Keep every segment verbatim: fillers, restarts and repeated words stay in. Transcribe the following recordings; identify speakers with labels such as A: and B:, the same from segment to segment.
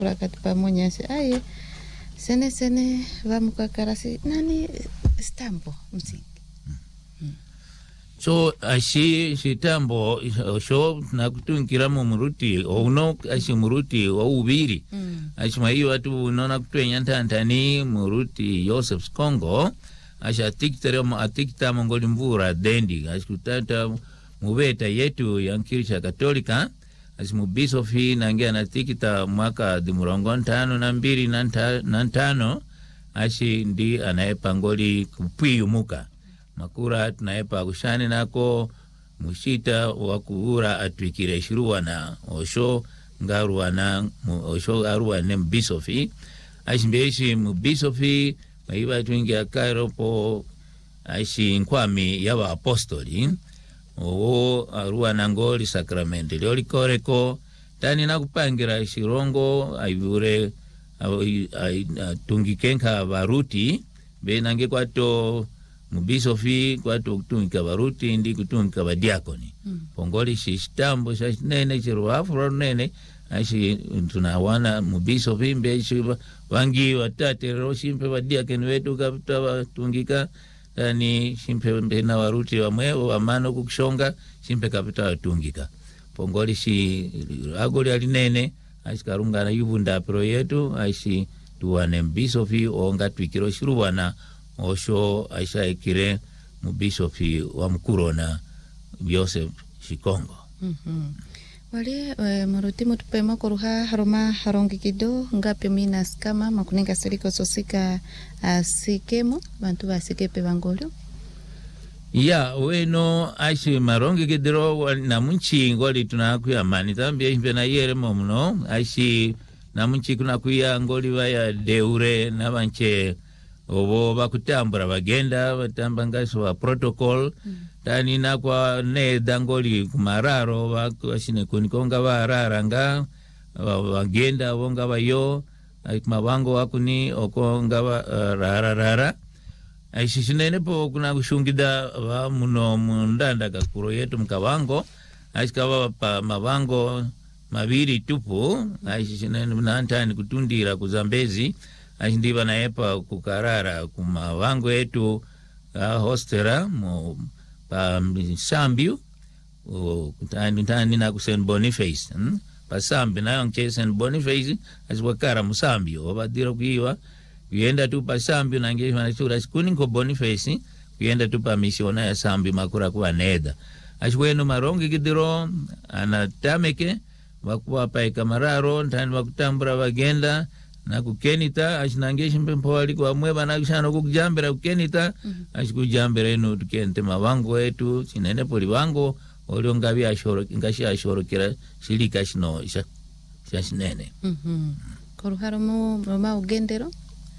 A: wakati pamoja si aye sene sene vamukakarasi nani stampo msingi. Hmm.
B: So ashi shitambo sho nakutungira mu muruti ono ashi muruti wa ubiri. Mm. Ashi mai watu unona kutwenya ntantani muruti Joseph Kongo ashi atiktere mu atikta mongoli mvura dendi ashi kutata mubeta yetu ya Kirisha Katolika ashi mubisofi nangia natikita mwaka dimurongo ntano na mbili na ntano ashi ndi anaepangoli kupiyumuka makura tunaepa kushani nako mushita wakuura atwikire shiruwana osho ngaruwana osho aruwane mbisofi ashimbeshi mbisofi maiba tuingia Cairo po ashi nkwami yaba apostoli owo aruwana ngoli sakramenti lioli koreko tani nakupangira shirongo ayure tungikenka baruti benange kwato mubisofi kwatu kutumika baruti ndi kutumika badiakoni. Mm. Pongoli shistambo nene chiruafuro nene ashi tunawana mubisofi mbeshi wangi watate roshimpe badiakoni wetu kapita tungika tani shimpe mbena waruti wa mwewo wa mano kukushonga shimpe kapita tungika. Pongoli shi agoli alinene ashi karunga na yubunda pro yetu ashi tuwane mbisofi onga twikiro shiruwana osho aisha ikire mubisofi wa mkurona Joseph Shikongo.
A: Mhm. Wale e, maruti mutupema kuruha haroma harongi kido ngapi mina skama makuninga siliko sosika asikemo bantu basikepe bangolo.
B: Ya weno aishi marongi kidiro na munchi ngoli tunakuya mani tambia himbe na yere momuno aishi na munchi kuna kuya ngoli waya deure na banche obo bakutambura bagenda batamba ngaso wa protocol. Mm. Tani na kwa ne dangoli kumararo bakashine kunikonga barara nga bagenda bonga bayo mabango wakuni okonga ba rara rara aishishinene po kuna kushungida wa muno mundanda kakuro yetu mkabango aishikawa pa mabango mabiri tupu aishishinene mnantani kutundira kuzambezi aishindiba na epa kukarara kumabango yetu uh, hostera mo pa Sambio o tani tani na kusen Boniface. Hmm? Pa Sambio na yonche Saint Boniface aswakara musambio obadira kuiwa yenda tu pa Sambio na ngeje manachura skuni ko Boniface yenda tu pa misiona ya Sambio makura kwa neda ashweno marongi kidiro anatameke wakuwa pa ikamararo tani wakutambura bagenda na kukenita ashinangeshi mpempo waliko mweba na kushano kukujambira kukenita. Mm-hmm. Ashikujambira inu tukente mawango etu sinene poli wango olio ngabi ashoro ngashi ashoro kira shilika shino isha shinene.
A: Mhm. Koruharo mo ma ugendero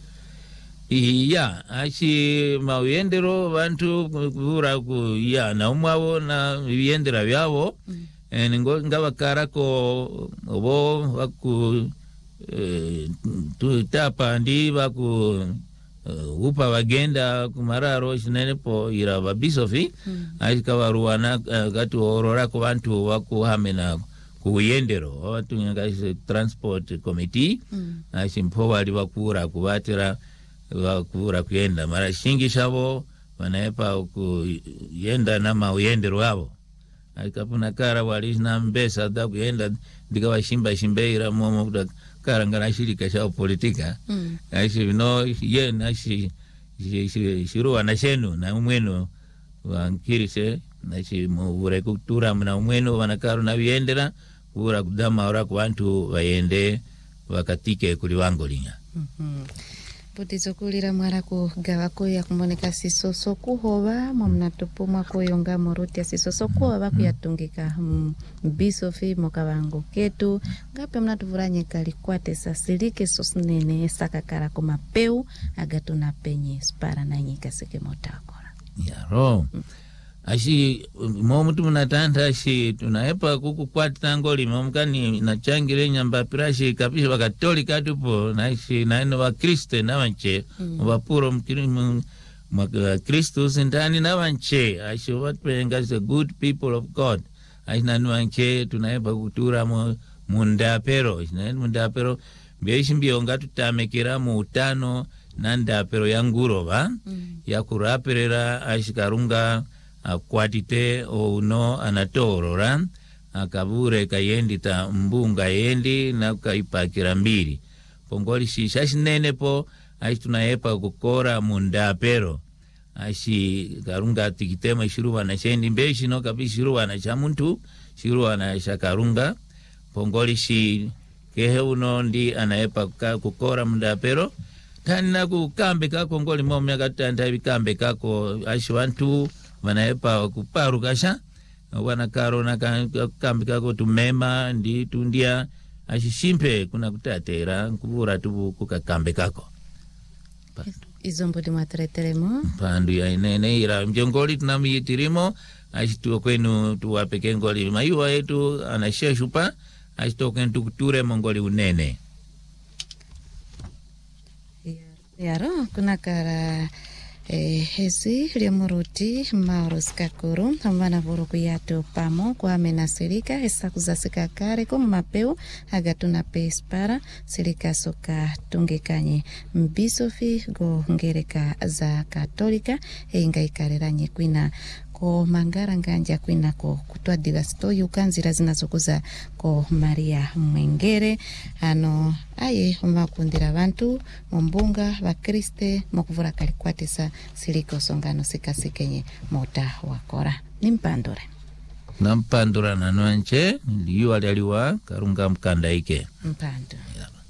B: iya ashi mauyendero bantu kura ku ya na umwabo na yendera byabo. Mm-hmm. Ngo ngabakara ko obo waku Uh, tu tapa ndi baku uh, upa bagenda kumararo shinene po ira babisofi. Mm. Aika waruana uh, gatu orora ku bantu waku hamena kuyendero watu ngasi transport committee. Mm. Ashimpo wali wakura kubatira wakura kuyenda mara shingi shabo wanaepa kuyenda na mauyendero wabo aikapuna kara wali na mbesa da kuyenda dikawa shimba shimbeira momo kuda karangana shirika cha politika. Mm. Aishi no ye na shi shiruwa na shenu na umweno wa nkirise na shi mure kutura na umweno wanakaru na viendera kura kudama ora kwa bantu bayende wakatike kuli wango linya.
A: Mhm. Potizo kulira mwara ku gawako ya kumoneka sisoso kuhoba momnatopo mwako yonga moruti ya sisoso kuhoba kuyatungika mbisofi mokabango ketu ngape mnatuvuranye kalikwate sasilike sosnene sakakara kumapeu agatuna penye spara na nyika seke motakora.
B: Yaro. Mm. Ashi momutu munatanta ashi tunaepa kuku kwata ngoli momkani na changire nyamba pirashi kapisha wakatolika tupo na ashi na eno wa Kriste na wanche. Mm. Wapuro mkirimu mwaka Kristus ndani na wanche ashi watpenga the good people of God ashi na wanche tunaepa kutura mo munda pero ashi na munda pero mbeishi mbionga tutamekera mu utano nanda pero ya ngurova mm. ya kuraperera ashikarunga akwatite uno anatorora akabure kayendita mbunga yendi na kaipakira mbiri pongoli shisha shinene po ashi tunaepa kukora munda pero ashi karunga tikitema shiruwa na shendi mbeshi no kapi shiruwa na chamuntu shiruwa na shakarunga pongoli shi kehe uno ndi anaepa kukora munda pero tani na kukambe kako ngoli momya katanta ibikambe kako ashi wantu wanaepa kuparu kasha wana karo na kambi kako tumema ndi tundia ashishimpe kuna kutatera nkubura tubu kukakambe kako
A: izombo di matreteremo
B: pandu ya inene ira mjongoli tunamiyitirimo ashituwa kwenu tuwapeke ngoli mayuwa yetu anasheshupa ashitoke ntukuture mongoli unene
A: yaro kuna kara Eh, hezi liamuruti Maurus Kakuru hamana vuruku yato pamo kwa mena sirika hesa kuzasika kare kwa mapeu agatuna pespara sirika soka tungekanye mbisofi go ngereka za katolika e inga ikareranye kwina ko mangara nganja kwina ko kutwa divasto yukanzira zinazokuza ko Maria Mwengere ano aye umakundira abantu mumbunga ba Kriste mokuvura kalikwatesa siliko songano sikasikenye mota wakora nimpandure
B: nampandura nanwanche liyo aliwa karunga mkandaike
A: mpando
B: yeah.